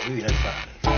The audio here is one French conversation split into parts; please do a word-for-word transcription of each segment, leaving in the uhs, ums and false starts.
lui, il reste pas.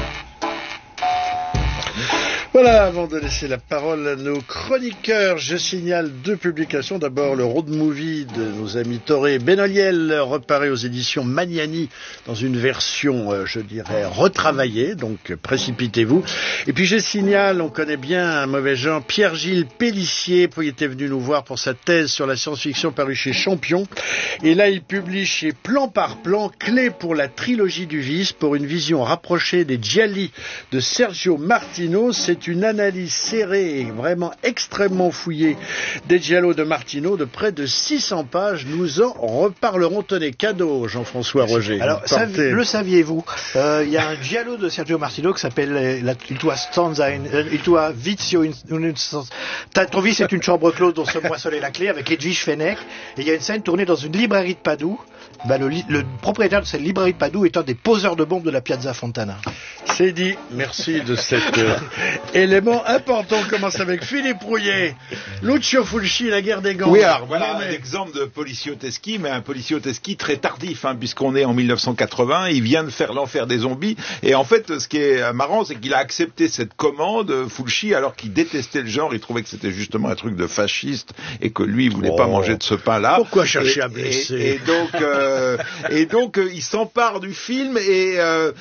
Voilà, avant de laisser la parole à nos chroniqueurs, je signale deux publications. D'abord, le road movie de nos amis Toré et Benoliel, reparé aux éditions Magnani dans une version, euh, je dirais, retravaillée, donc précipitez-vous. Et puis je signale, on connaît bien un mauvais genre, Pierre-Gilles Pélissier, qui était venu nous voir pour sa thèse sur la science-fiction parue chez Champion. Et là, il publie chez Plan par Plan, Clé pour la trilogie du vice, pour une vision rapprochée des Gialli de Sergio Martino. C'est une analyse serrée et vraiment extrêmement fouillée des Giallo de Martino de près de six cents pages. Nous en reparlerons. Tenez, cadeau, Jean-François Roger. Alors, savi- le saviez-vous, il euh, y a un Giallo de Sergio Martino qui s'appelle euh, la, Il tua stanza in, euh, Il tua vizio in, in, in, ton vice est une chambre close dont se moissonnait la clé, avec Edwige Fenech, et il y a une scène tournée dans une librairie de Padoue. Ben, le, le propriétaire de cette librairie de Padoue est un des poseurs de bombes de la Piazza Fontana. C'est dit. Merci de cet euh, élément important. On commence avec Philippe Rouillet. Lucio Fulci, La guerre des gants. Oui, alors voilà mais... un exemple de Policioteschi, mais un Policioteschi très tardif, hein, puisqu'on est en mille neuf cent quatre-vingts, il vient de faire L'Enfer des zombies, et en fait, ce qui est marrant, c'est qu'il a accepté cette commande, Fulci, alors qu'il détestait le genre, il trouvait que c'était justement un truc de fasciste, et que lui, il voulait oh. pas manger de ce pain-là. Pourquoi chercher et, à blesser et, et donc, euh, et donc, euh, il s'empare du film, et, euh,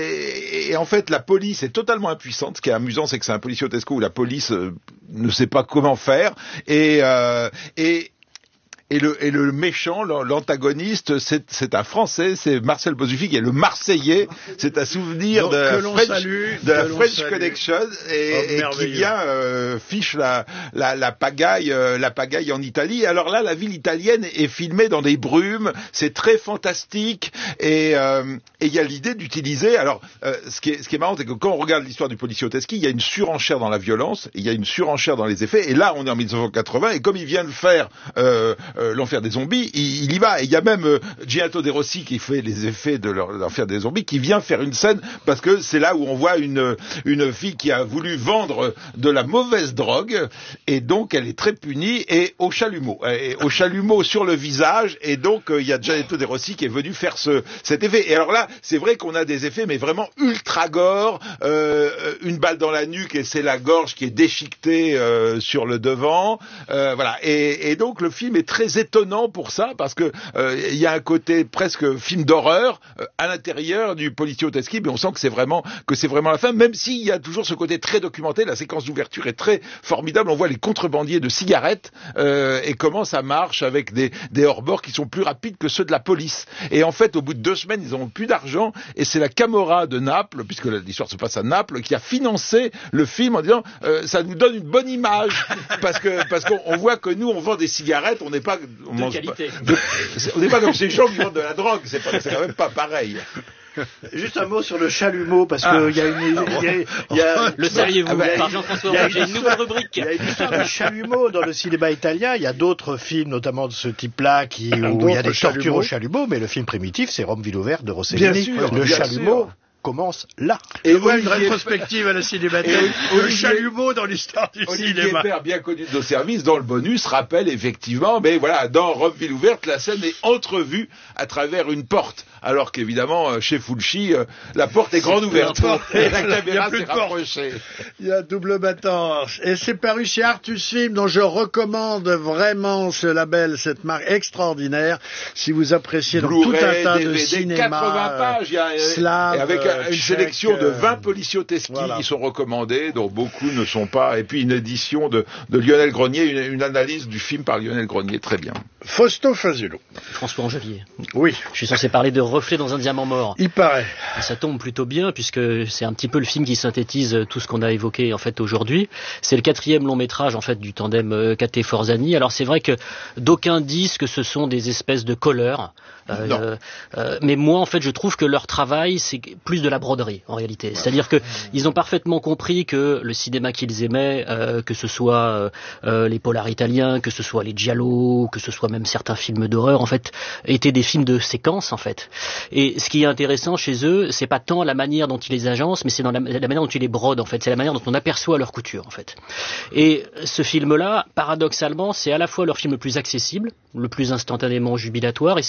et, et en fait, la police est totalement impuissante. Ce qui est amusant, c'est que c'est un Policiotesco où la police euh, ne sait pas comment faire, et, euh, et Et le, et le méchant, l'antagoniste, c'est, c'est un Français, c'est Marcel Bozuffi qui est le Marseillais. C'est un souvenir Donc, de la French, salue, de la French salue. Connection, et, oh, et qui vient euh, fiche la, la, la pagaille, euh, la pagaille en Italie. Alors là, la ville italienne est filmée dans des brumes, c'est très fantastique, et euh, et il y a l'idée d'utiliser. Alors, euh, ce qui est, ce qui est marrant, c'est que quand on regarde l'histoire du Policioteschi, il y a une surenchère dans la violence, il y a une surenchère dans les effets. Et là, on est en mille neuf cent quatre-vingts, et comme il vient de faire euh, Euh, l'enfer des zombies, il, il y va. Et il y a même euh, Gianetto De Rossi qui fait les effets de l'enfer des zombies, qui vient faire une scène, parce que c'est là où on voit une, une fille qui a voulu vendre de la mauvaise drogue, et donc elle est très punie, et au chalumeau, et au chalumeau sur le visage, et donc euh, il y a Gianetto De Rossi qui est venu faire ce, cet effet. Et alors là, c'est vrai qu'on a des effets, mais vraiment ultra gore, euh, une balle dans la nuque, et c'est la gorge qui est déchiquetée euh, sur le devant, euh, voilà. Et, et donc le film est très étonnant pour ça, parce que euh, il y a un côté presque film d'horreur euh, à l'intérieur du Policioteschi, mais on sent que c'est vraiment que c'est vraiment la fin, même s'il y a toujours ce côté très documenté. La séquence d'ouverture est très formidable. On voit les contrebandiers de cigarettes euh, et comment ça marche avec des des hors-bords qui sont plus rapides que ceux de la police. Et en fait, au bout de deux semaines, ils n'ont plus d'argent, et c'est la Camorra de Naples, puisque l'histoire se passe à Naples, qui a financé le film en disant euh, ça nous donne une bonne image, parce que parce qu'on on voit que nous on vend des cigarettes, on n'est pas on de mange qualité. Pas, de, on n'est pas comme ces gens qui vendent de la drogue, c'est, pas, c'est quand même pas pareil. Juste un mot sur le chalumeau, parce qu'il ah. y a une... Y a, y a, le saviez-vous, ah ben, par Jean-François Roger, j'ai une nouvelle rubrique. Il y a une histoire de chalumeau dans le cinéma italien. Il y a d'autres films, notamment de ce type-là, qui, où il y a des tortures au chalumeau, mais le film primitif, c'est Rome ville ouverte de Rossellini. Bien sûr, le bien chalumeau sûr. commence là. Et voilà une rétrospective à la cinémathèque. Le chalumeau dans l'histoire du Olivier cinéma. Père, bien connu de nos services, dans le bonus, rappelle effectivement, mais voilà, dans Rome ville ouverte, la scène est entrevue à travers une porte. Alors qu'évidemment, chez Fulci, la porte est grande ouverte. Et la caméra s'est rapprochée. Il y a double battant. Et c'est paru chez Artus Film, dont je recommande vraiment ce label, cette marque extraordinaire. Si vous appréciez dans tout un tas D V D, de cinéma. quatre-vingts pages, il y a, slave, et avec une tchèque, sélection de vingt Policioteschi voilà. qui sont recommandés, dont beaucoup ne sont pas. Et puis une édition de, de Lionel Grenier, une, une analyse du film par Lionel Grenier, très bien. Fausto Fazulo. François Angelier. Oui. Je suis censé parler de Reflet dans un diamant mort. Il paraît. Et ça tombe plutôt bien, puisque c'est un petit peu le film qui synthétise tout ce qu'on a évoqué en fait aujourd'hui. C'est le quatrième long métrage en fait du tandem Caté Forzani. Alors c'est vrai que d'aucuns disent que ce sont des espèces de colleurs. Euh, euh, mais moi en fait je trouve que leur travail c'est plus de la broderie en réalité, ouais. C'est-à-dire que ils ont parfaitement compris que le cinéma qu'ils aimaient, euh, que ce soit euh, les polars italiens, que ce soit les giallo, que ce soit même certains films d'horreur en fait, étaient des films de séquence en fait. Et ce qui est intéressant chez eux, c'est pas tant la manière dont ils les agencent, mais c'est dans la, la manière dont ils les brodent en fait, c'est la manière dont on aperçoit leur couture en fait. Et ce film-là, paradoxalement, c'est à la fois leur film le plus accessible, le plus instantanément jubilatoire, et c'est aussi le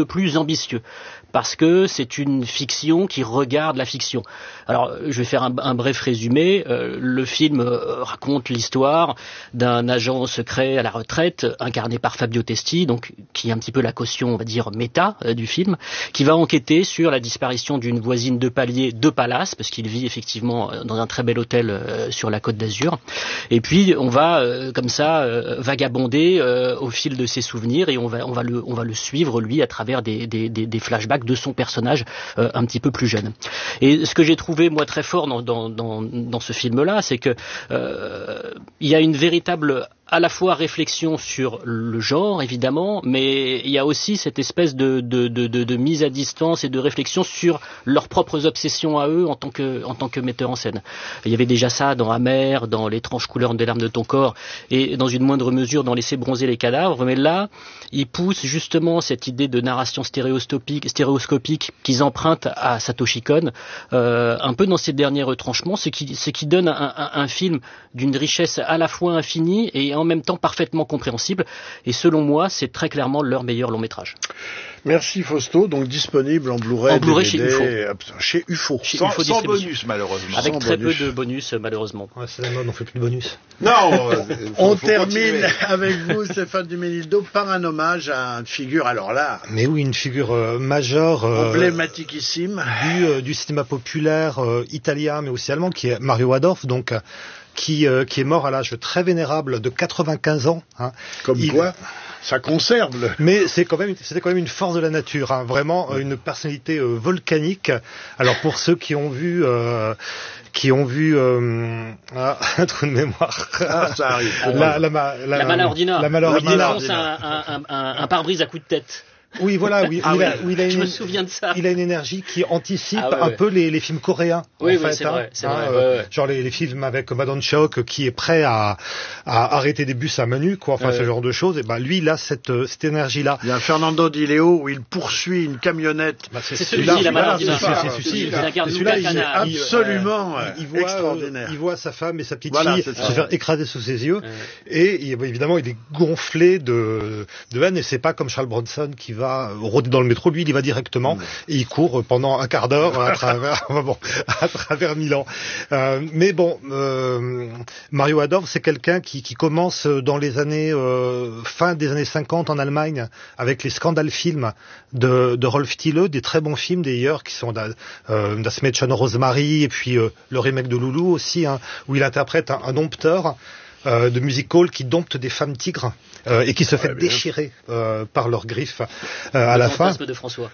le plus ambitieux, parce que c'est une fiction qui regarde la fiction. Alors, je vais faire un, un bref résumé. Euh, le film euh, raconte l'histoire d'un agent secret à la retraite, incarné par Fabio Testi, donc qui est un petit peu la caution, on va dire, méta euh, du film, qui va enquêter sur la disparition d'une voisine de palier de Palace, parce qu'il vit effectivement dans un très bel hôtel euh, sur la Côte d'Azur. Et puis, on va euh, comme ça euh, vagabonder euh, au fil de ses souvenirs, et on va, on va le, on va le suivre lui à travers des, des, des, des flashbacks de son personnage euh, un petit peu plus jeune. Et ce que j'ai trouvé moi très fort dans, dans, dans, dans ce film-là, c'est que euh, il y a une véritable à la fois réflexion sur le genre, évidemment, mais il y a aussi cette espèce de, de, de, de, de mise à distance et de réflexion sur leurs propres obsessions à eux en tant que, en tant que metteurs en scène. Il y avait déjà ça dans Amer, dans L'étrange couleur des larmes de ton corps, et dans une moindre mesure dans Laisser bronzer les cadavres, mais là, ils poussent justement cette idée de narration stéréoscopique, stéréoscopique qu'ils empruntent à Satoshi Kon, euh, un peu dans ses derniers retranchements, ce qui, ce qui donne un, un, un film d'une richesse à la fois infinie et en même temps parfaitement compréhensible, et selon moi c'est très clairement leur meilleur long métrage. Merci Fausto, donc disponible en Blu-ray, en Blu-ray D V D, chez U F O. Chez U F O. Sans, U F O sans bonus malheureusement. Avec sans très bonus. peu de bonus malheureusement. Ouais, c'est la mode, on fait plus de bonus. Non, euh, faut, On faut termine continuer. avec vous, Stéphane Duménildo, par un hommage à une figure, alors là, Mais oui, une figure euh, majeure euh, emblématiquissime. du, euh, du cinéma populaire euh, italien, mais aussi allemand, qui est Mario Adorf, donc euh, qui, euh, qui est mort à l'âge très vénérable de quatre-vingt-quinze ans. Hein. Comme Il- quoi, ça conserve le... Mais c'est quand même, c'était quand même une force de la nature, hein, vraiment euh, une personnalité euh, volcanique. Alors pour ceux qui ont vu, euh, qui ont vu, euh, ah, un trou de mémoire. Ah, ça arrive. La, la, ma- la, La Malaordina. La Il Malaordina. défonce un, un, un, un, un pare-brise à coup de tête. Oui, voilà, oui, Ah où il, a, oui. où il a Je une, me souviens de ça. il a une énergie qui anticipe Ah ouais, un ouais. peu les, les films coréens. Oui, en oui, fait, c'est hein, vrai, c'est hein, vrai, euh, ouais, ouais. Genre les, les films avec Madone Choc qui est prêt à, à arrêter des bus à main nue, quoi. Enfin, Ouais. ce genre de choses. Et ben lui, il a cette, euh, cette énergie-là. Il y a Fernando Di Leo où il poursuit une camionnette. Bah, C'est celui-là, celui-ci, la voilà, Malaordina. c'est- c'est- c'est C'est celui-là. Il incarne C'est Luca celui-là, il est Cana. il- Absolument il, il voit, extraordinaire. euh, il voit sa femme et sa petite Voilà, fille c'est se ça. faire écraser sous ses yeux. Ouais. Et il- évidemment, il est gonflé de, de haine. Et c'est pas comme Charles Bronson qui va rôder dans le métro. Lui, il y va directement et il court pendant un quart d'heure à travers, bon, à travers Milan. Euh, mais bon, euh, Mario Adorf, c'est quelqu'un qui, qui commence dans les années euh, fin des années cinquante en Allemagne avec les scandales films de, de Rolf Thiele, des très bons films d'ailleurs qui sont Das euh, Das Mädchen Rosemary et puis euh, le remake de Loulou aussi, hein, où il interprète un, un dompteur euh, de music-hall qui dompte des femmes tigres euh, et qui se fait Ouais, bien. déchirer euh, par leurs griffes euh, à Le la fin. fantasme de François.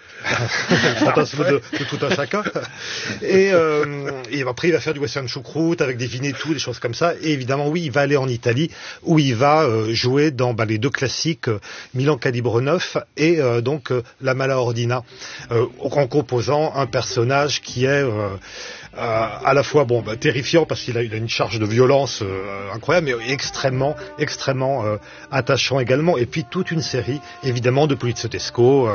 Le fantasme de, de tout un chacun. Et, euh, et après, il va faire du western choucroute avec des vignettes, des choses comme ça. Et évidemment, oui, il va aller en Italie où il va euh, jouer dans bah, les deux classiques euh, Milan Calibre neuf et euh, donc euh, La Malaordina, euh, en composant un personnage qui est euh, euh, à la fois bon bah, terrifiant parce qu'il a, il a une charge de violence euh, incroyable, mais extrêmement, extrêmement euh, attachant également. Et puis toute une série, évidemment, de Poliziotesco euh,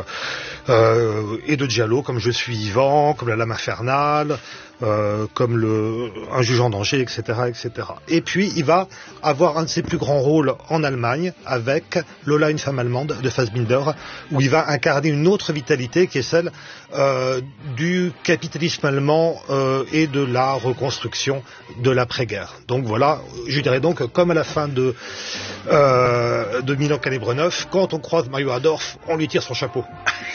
euh, et de Giallo, comme Je suis vivant, comme La Lame infernale, euh, comme le Un juge en danger, et cetera, et cetera. Et puis il va avoir un de ses plus grands rôles en Allemagne avec Lola, une femme allemande de Fassbinder, où il va incarner une autre vitalité qui est celle euh, du capitalisme allemand euh, et de la reconstruction de l'après-guerre. Donc voilà, je dirais donc comme à la fin de euh, de Milan Calibre neuf, quand on croise Mario Adorf, on lui tire son chapeau.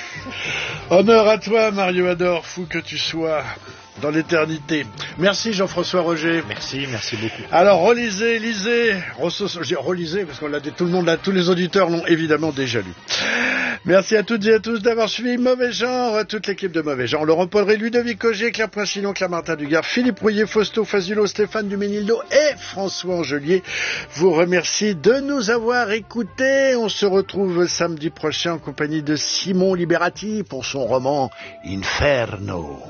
Honneur à toi, Mario Adorf, où que tu sois dans l'éternité. Merci Jean-François Roger. Merci, merci beaucoup. Alors relisez, lisez, Rosso- je dis relisez parce qu'on l'a dit, tout le monde l'a, tous les auditeurs l'ont évidemment déjà lu. Merci à toutes et à tous d'avoir suivi Mauvais Genre, toute l'équipe de Mauvais Genre, Laurent Paulré, Ludovic Augier, Claire Poinchillon, Claire Martin Dugard, Philippe Rouillet, Fausto Fazulo, Stéphane Duménildo et François Angelier vous remercie de nous avoir écoutés. On se retrouve samedi prochain en compagnie de Simon Liberati pour son roman Inferno.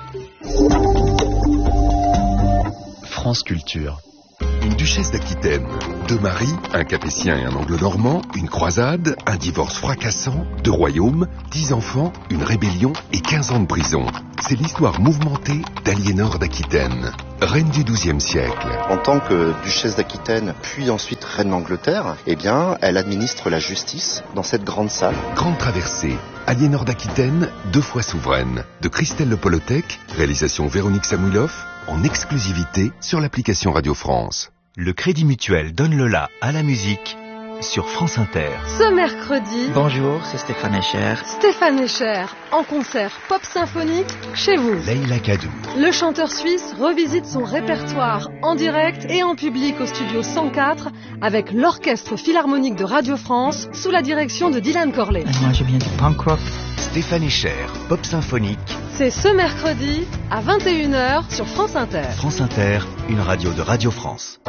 France Culture. Une duchesse d'Aquitaine, deux maris, un capétien et un anglo-normand, une croisade, un divorce fracassant, deux royaumes, dix enfants, une rébellion et quinze ans de prison. C'est l'histoire mouvementée d'Aliénor d'Aquitaine. reine du douzième siècle. En tant que duchesse d'Aquitaine, puis ensuite reine d'Angleterre, eh bien, elle administre la justice dans cette grande salle. Grande traversée, Aliénor d'Aquitaine, deux fois souveraine, de Christelle Le Polotec, réalisation Véronique Samouilov, en exclusivité sur l'application Radio France. Le Crédit Mutuel donne le la à la musique sur France Inter. Ce mercredi, bonjour, c'est Stéphane Escher. Stéphane Escher, en concert pop symphonique chez vous. Leïla Kadou. Le chanteur suisse revisite son répertoire en direct et en public au studio cent quatre avec l'Orchestre Philharmonique de Radio France sous la direction de Dylan Corley. Et moi je viens du punk rock. Stéphane Escher, pop symphonique. C'est ce mercredi à vingt et une heures sur France Inter. France Inter, une radio de Radio France.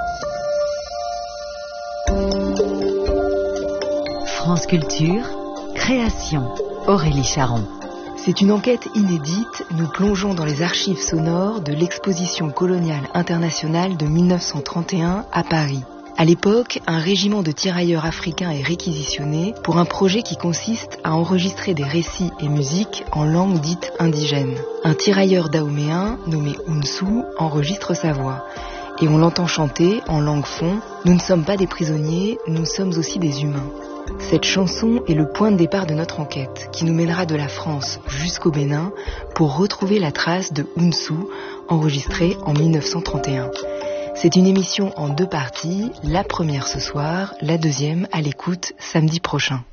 France Culture, création, Aurélie Charon. C'est une enquête inédite, nous plongeons dans les archives sonores de l'exposition coloniale internationale de mille neuf cent trente et un à Paris. À l'époque, un régiment de tirailleurs africains est réquisitionné pour un projet qui consiste à enregistrer des récits et musiques en langue dite indigène. Un tirailleur dahoméen, nommé Ounsou, enregistre sa voix. Et on l'entend chanter en langue fon « Nous ne sommes pas des prisonniers, nous sommes aussi des humains ». Cette chanson est le point de départ de notre enquête, qui nous mènera de la France jusqu'au Bénin pour retrouver la trace de Ounsou, enregistrée en mille neuf cent trente et un. C'est une émission en deux parties, la première ce soir, la deuxième à l'écoute samedi prochain.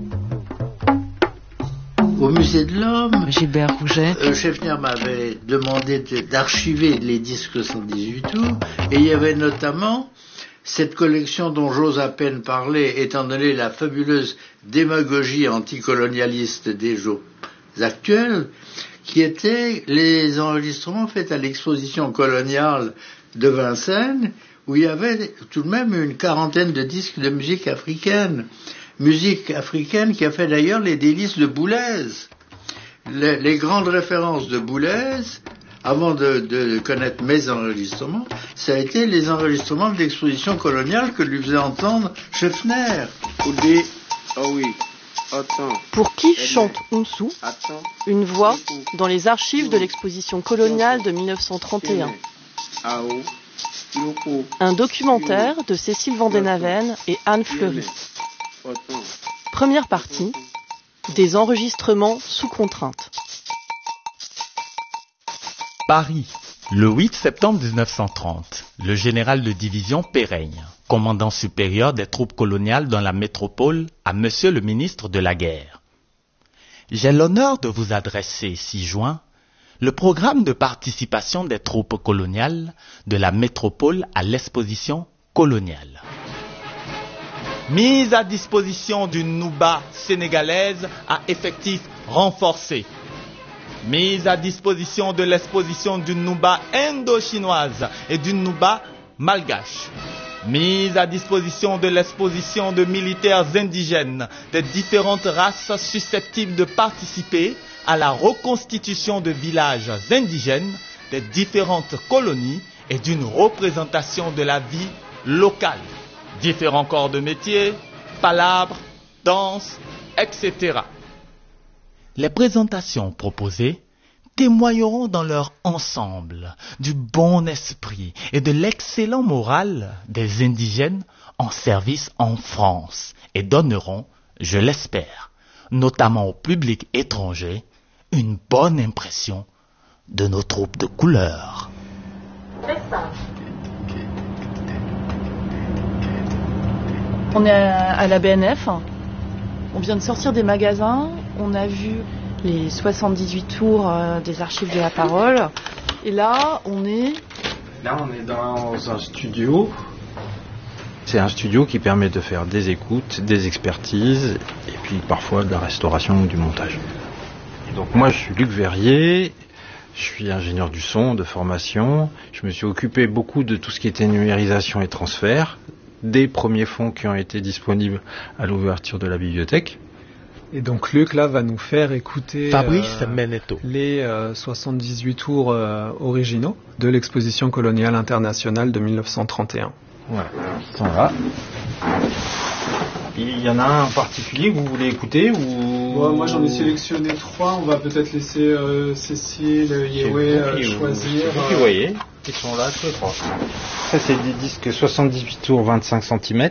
Au musée de l'Homme, Gilbert Rouget, euh, Cheffner m'avait demandé de, d'archiver les disques soixante-dix-huit tours, et il y avait notamment cette collection dont j'ose à peine parler, étant donné la fabuleuse démagogie anticolonialiste des jours actuels, qui étaient les enregistrements faits à l'exposition coloniale de Vincennes, où il y avait tout de même une quarantaine de disques de musique africaine. Musique africaine qui a fait d'ailleurs les délices de Boulez. Les, les grandes références de Boulez, avant de, de connaître mes enregistrements, ça a été les enregistrements de l'exposition coloniale que lui faisait entendre Cheffner. Oudé, oh oui, attends. Pour qui chante Ounsou, une voix dans les archives de l'exposition coloniale de mille neuf cent trente et un. Un documentaire de Cécile Vandenaven et Anne Fleury. Première partie, des enregistrements sous contrainte. Paris, le huit septembre dix-neuf cent trente, le général de division Péreigne, commandant supérieur des troupes coloniales dans la métropole, à Monsieur le ministre de la Guerre. J'ai l'honneur de vous adresser, ci-joint, le programme de participation des troupes coloniales de la métropole à l'exposition coloniale. Mise à disposition d'une Nouba sénégalaise à effectifs renforcés. Mise à disposition de l'exposition d'une Nouba indo-chinoise et d'une Nouba malgache. Mise à disposition de l'exposition de militaires indigènes des différentes races susceptibles de participer à la reconstitution de villages indigènes des différentes colonies et d'une représentation de la vie locale. Différents corps de métier, palabres, danse, et cetera. Les présentations proposées témoigneront dans leur ensemble du bon esprit et de l'excellent moral des indigènes en service en France et donneront, je l'espère, notamment au public étranger, une bonne impression de nos troupes de couleur. On est à la B N F, on vient de sortir des magasins, on a vu les soixante-dix-huit tours des archives de la parole, et là on est... Là on est dans un studio, c'est un studio qui permet de faire des écoutes, des expertises, et puis parfois de la restauration ou du montage. Donc moi je suis Luc Verrier, je suis ingénieur du son de formation, je me suis occupé beaucoup de tout ce qui était numérisation et transfert, des premiers fonds qui ont été disponibles à l'ouverture de la bibliothèque. Et donc Luc là va nous faire écouter Fabrice euh, Menetto. les euh, soixante-dix-huit tours euh, originaux de l'exposition coloniale internationale de mille neuf cent trente et un. Voilà, ils sont là. Il y en a un en particulier que vous voulez écouter ou... Ouais, moi j'en ai sélectionné trois, on va peut-être laisser euh, Cécile, Yéwé euh, choisir. Vous qui voyez. Ils sont là tous les trois. Ça c'est des disques soixante-dix-huit tours vingt-cinq centimètres.